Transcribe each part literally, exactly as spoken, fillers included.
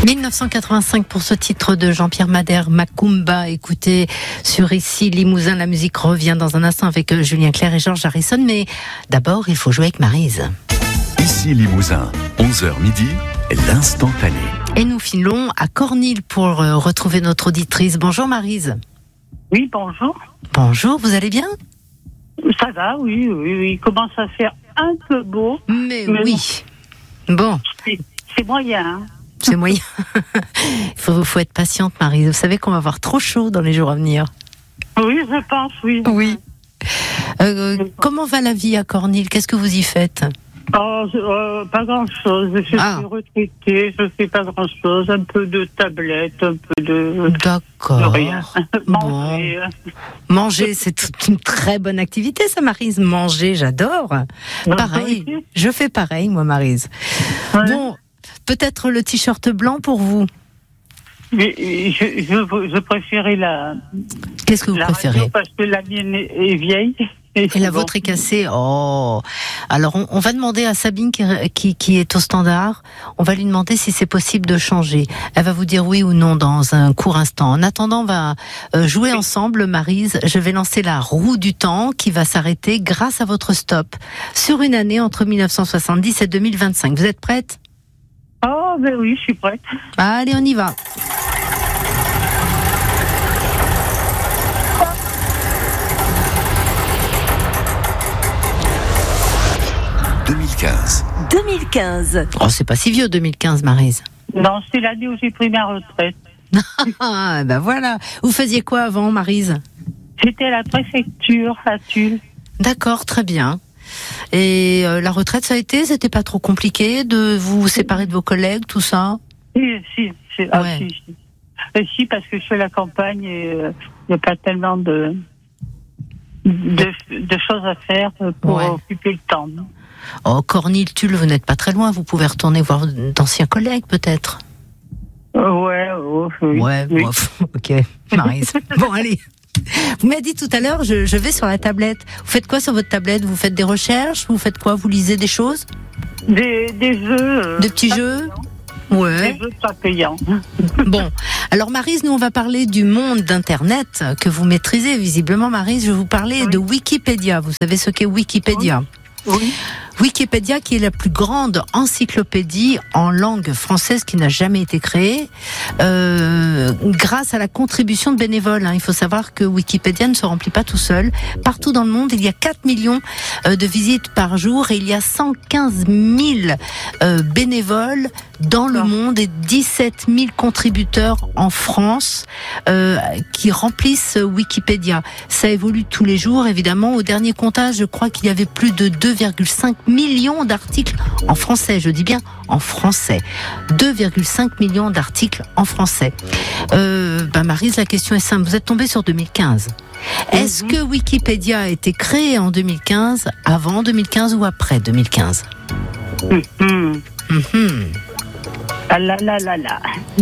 dix-neuf cent quatre-vingt-cinq pour ce titre de Jean-Pierre Madère, Macumba. Écoutez, sur Ici Limousin, la musique revient dans un instant avec Julien Clerc et Georges Harrison. Mais d'abord, il faut jouer avec Maryse. Ici Limousin, onze heures midi, l'instantané. Et nous filons à Cornil pour retrouver notre auditrice. Bonjour Maryse. Oui, bonjour. Bonjour, vous allez bien? Ça va, oui, oui, oui. Il commence à faire un peu beau. Mais, mais oui. Bon. C'est, c'est moyen, hein. C'est moyen. Il faut, faut être patiente, Maryse. Vous savez qu'on va avoir trop chaud dans les jours à venir. Oui, je pense, oui. Oui. Euh, comment va la vie à Cornil? Qu'est-ce que vous y faites? Oh, euh, pas grand-chose. Je Ah. suis retraitée, je fais pas grand-chose. Un peu de tablette, un peu de... D'accord. de rien. Bon. Manger. Manger, c'est toute une très bonne activité, ça, Maryse. Manger, j'adore. Pareil. Oui. Je fais pareil, moi, Maryse. Ouais. Bon, peut-être le t-shirt blanc pour vous. Mais, je, je, je préférais la, Qu'est-ce que vous la préférez? radio parce que la mienne est, est vieille. Et la bon. vôtre est cassée. Oh. Alors, on, on va demander à Sabine qui, qui, qui est au standard. On va lui demander si c'est possible de changer. Elle va vous dire oui ou non dans un court instant. En attendant, on va euh, jouer ensemble, Maryse. Je vais lancer la roue du temps qui va s'arrêter grâce à votre stop sur une année entre dix-neuf cent soixante-dix et deux mille vingt-cinq. Vous êtes prête? Oh, ben oui, je suis prête. Allez, on y va. deux mille quinze. deux mille quinze. Oh, c'est pas si vieux, deux mille quinze, Maryse. Non, c'est l'année où j'ai pris ma retraite. Ah, ben voilà. Vous faisiez quoi avant, Maryse? J'étais à la préfecture à Tulle. D'accord, très bien. Et euh, la retraite, ça a été? C'était pas trop compliqué de vous séparer de vos collègues, tout ça? Si, si, si, ah, Ouais. si, si. Euh, si, parce que je fais la campagne et il euh, n'y a pas tellement de, de, de choses à faire pour Ouais. occuper le temps. Non. Oh, Cornil, Tulle, vous n'êtes pas très loin. Vous pouvez retourner voir d'anciens collègues, peut-être? Euh, ouais, oh, oui. Ouais, oui. bon, ok, Maryse. Bon, allez. Vous m'avez dit tout à l'heure, je, je vais sur la tablette. Vous faites quoi sur votre tablette? Vous faites des recherches? Vous faites quoi? Vous lisez des choses? Des, des jeux. euh, Des petits pas jeux? payants. Ouais. Des jeux pas payants. Bon, alors Maryse, nous on va parler du monde d'Internet que vous maîtrisez visiblement, Maryse. Je vais vous parler Oui. de Wikipédia. Vous savez ce qu'est Wikipédia? Oui. Wikipédia, qui est la plus grande encyclopédie en langue française qui n'a jamais été créée, euh, grâce à la contribution de bénévoles. Hein. Il faut savoir que Wikipédia ne se remplit pas tout seul. Partout dans le monde, il y a quatre millions euh, de visites par jour et il y a cent quinze mille euh, bénévoles dans le monde et dix-sept mille contributeurs en France euh, qui remplissent Wikipédia. Ça évolue tous les jours, évidemment. Au dernier comptage, je crois qu'il y avait plus de deux virgule cinq millions d'articles en français. Je dis bien en français. deux virgule cinq millions d'articles en français. Euh, bah Maryse, la question est simple. Vous êtes tombée sur deux mille quinze. Est-ce que Wikipédia a été créé en deux mille quinze, avant deux mille quinze ou après deux mille quinze? Hum. Mhm. Ah là là là là.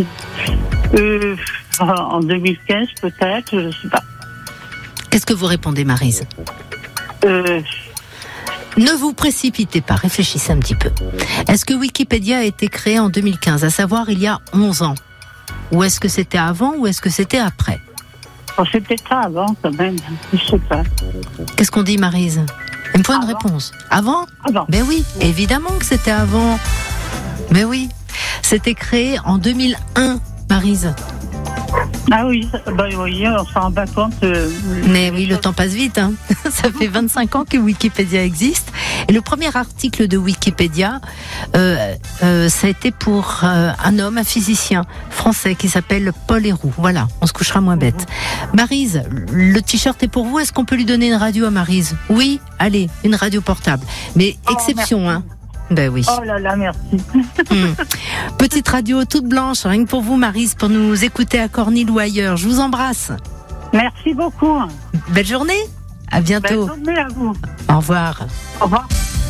Euh, en deux mille quinze peut-être, je ne sais pas. Qu'est-ce que vous répondez, Maryse? Euh, Ne vous précipitez pas, réfléchissez un petit peu. Est-ce que Wikipédia a été créé en deux mille quinze, à savoir il y a onze ans? Ou est-ce que c'était avant ou est-ce que c'était après? oh, c'est peut-être ça avant quand même, je ne sais pas. Qu'est-ce qu'on dit, Maryse? Il me faut une Avant. réponse. Avant? Avant. Ben oui, évidemment que c'était avant. Mais oui, c'était créé en deux mille un, Maryse. Ah oui, bah oui, on s'en rend pas compte. Euh, Mais oui, le temps passe vite. Hein. Ça fait vingt-cinq ans que Wikipédia existe. Et le premier article de Wikipédia, euh, euh, ça a été pour euh, un homme, un physicien français qui s'appelle Paul Héroux. Voilà, on se couchera moins bête. Maryse, le t-shirt est pour vous. Est-ce qu'on peut lui donner une radio à Maryse? Oui, allez, une radio portable. Mais Oh, exception, merci. hein. Ben oui. Oh là là, merci. Hum. Petite radio toute blanche, rien que pour vous, Maryse, pour nous écouter à Cornil ou ailleurs. Je vous embrasse. Merci beaucoup. Belle journée. À bientôt. Bonne journée à vous. Au revoir. Au revoir.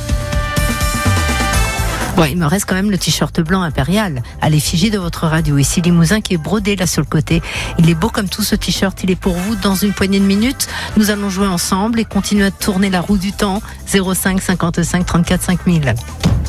Bon, il me reste quand même le t-shirt blanc impérial à l'effigie de votre radio. Ici Limousin qui est brodé là sur le côté. Il est beau comme tout ce t-shirt. Il est pour vous dans une poignée de minutes. Nous allons jouer ensemble et continuer à tourner la roue du temps. zéro cinq cinquante-cinq trente-quatre cinq mille.